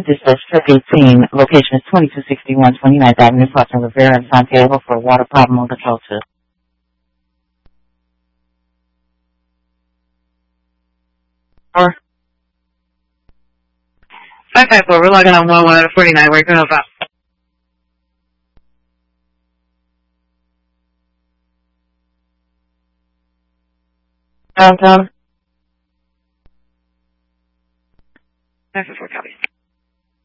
dispatch truck 18. Location is 2261 29th Avenue, crossing Rivera and Santiago for a water problem on control 2. Or 554, we're logging on 11 out of 49. Where can I help out? Downtown. 554, copy.